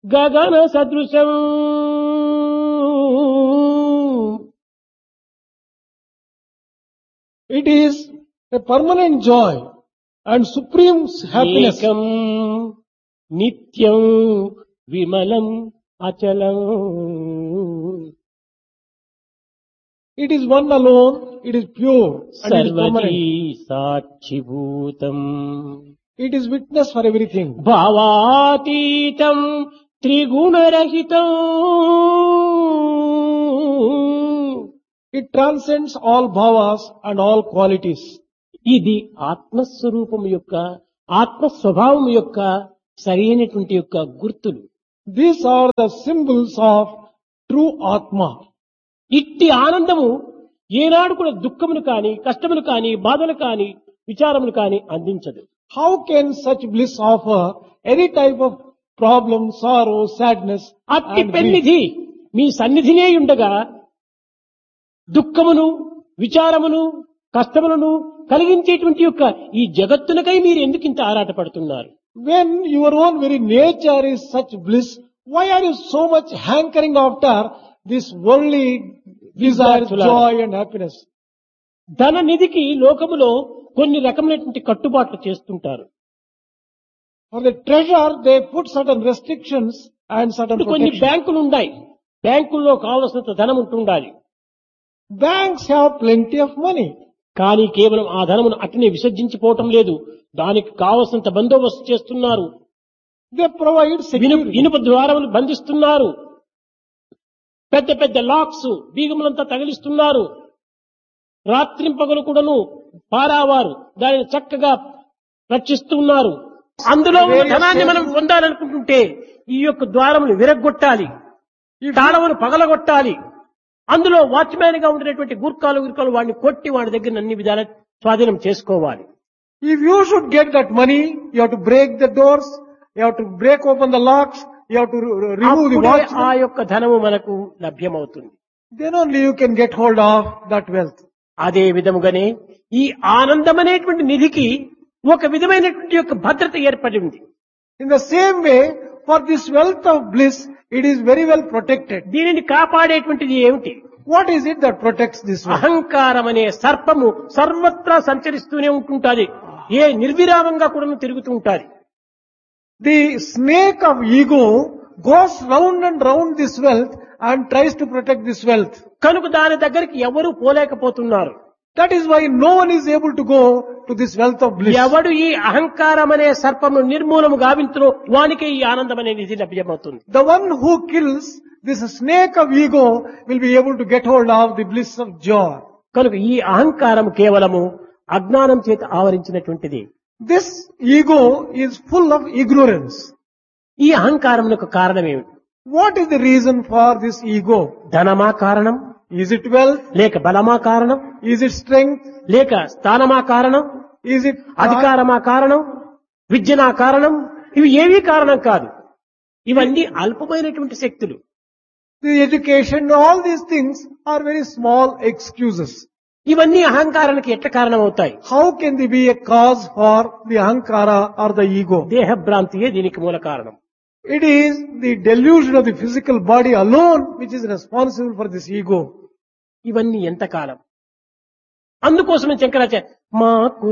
గగన సదృశం It is a permanent joy and supreme happiness. ఏకం నిత్యం విమలం అచలం. It is one alone, it is pure and it is సర్వదీ permanent. సాక్షిభూతం It is witness for everything. భావాతీతం త్రిగుణరహితం. It transcends all bhavas and all qualities. ఇది ఆత్మస్వరూపం యొక్క ఆత్మస్వభావం యొక్క సరైనటువంటి యొక్క గుర్తులు. These are the symbols of true Atma. ఇట్టి ఆనందము ఏనాడు కూడా దుఃఖమును కాని కష్టములు కాని బాధలు కాని విచారములు కాని అందించదు. How can such bliss offer any type of problem, sorrow, sadness అట్టి and grief? పెన్నిధి మీ సన్నిధినే ఉండగా దుఃఖమును విచారమును కష్టములను కలిగించేటువంటి యొక్క ఈ జగత్తునకై మీరు ఎందుకు ఇంత ఆరాటపడుతున్నారు? When your own very nature is such bliss, why are you so much hankering after this worldly desire, joy and happiness? ధన నిధికి లోకములో కొన్ని రకమైనటువంటి కట్టుబాట్లు చేస్తుంటారు. For the treasure, they put certain restrictions and certain ఇప్పుడు కొన్ని protections. బ్యాంకులు ఉన్నాయి. బ్యాంకుల్లో కావలసినంత ధనం ఉంటుండాలి. Banks have plenty of money. కానీ కేవలం ఆ ధనమును అట్నే విసర్జించిపోవటం లేదు. దానికి కావలసినంత బందోబస్తు చేస్తున్నారు. They provide security. ఇనుప ద్వారములు బంధిస్తున్నారు. పెద్ద పెద్ద లాక్స్ బీగములంతా తగిలిస్తున్నారు. రాత్రింపగలు కూడాను పారావారు దానిని చక్కగా రక్షిస్తున్నారు. అందులో ఉన్న ధనాన్ని మనం పొందాలనుకుంటుంటే ఈ యొక్క ద్వారములు విరగ్గొట్టాలి, తాళములు పగలగొట్టాలి. అందులో వాచ్మ్యాన్ గా ఉండేటువంటి గుర్కాలు వాడిని కొట్టి వాడి దగ్గర అన్ని విధాల స్వాధీనం చేసుకోవాలి. If you should get that money, you have to break the doors, you have to break open the locks, you have to remove the అప్పుడే watch. ఆ యొక్క ధనము మనకు లభ్యమవుతుంది. Then only you can get hold of that wealth. అదే విధముగానే ఈ ఆనందం అనేటువంటి నిధికి ఒక విధమైనటువంటి యొక్క భద్రత ఏర్పడి ఉంది. In the same way, for this wealth of bliss, it is very well protected. దీనిని కాపాడేటువంటిది ఏమిటి? What is it that protects this wealth? అహంకారం అనే సర్పము సర్వత్రా సంచరిస్తూనే ఉంటుంటాది. ఏ నిర్విరామంగా కూడా తిరుగుతూ ఉంటాది. The snake of ego goes round and round this wealth and tries to protect this wealth. కనుక దాని దగ్గరికి ఎవరు పోలేకపోతున్నారు. That is why no one is able to go to this wealth of bliss. ఎవడు ఈ అహంకారం అనే సర్పము నిర్మూలము గావించునో వానికే ఈ ఆనందం అనే నిధి లభ్యమవుతుంది. The one who kills this snake of ego will be able to get hold of the bliss of joy. కనుక ఈ అహంకారం కేవలము అజ్ఞానం చేత ఆవరించినటువంటిది. This ego is full of ignorance. ఈ అహంకారం యొక్క కారణం ఏమిటి? What is the reason for this ego? ధనమా కారణం? Is it wealth? లేక బలమా కారణం? Is it strength? లేక స్థానమా కారణం? Is it అధికారమా కారణం? విద్యనా కారణం? ఇవి ఏవీ కారణం కాదు. ఇవన్నీ అల్పమైనటువంటి శక్తులు. the education? All these things are very small excuses. ఇవన్నీ అహంకారానికి ఎట్లా కారణం అవుతాయి? How can they be a cause for the ahankara or the ego? దేహభ్రాంతియే దీనికి మూల కారణం. It is the delusion of the physical body alone which is responsible for this ego. ఇవన్నీ ఎంతకాలం? అందుకోసమే శంకరాచార్య మాకు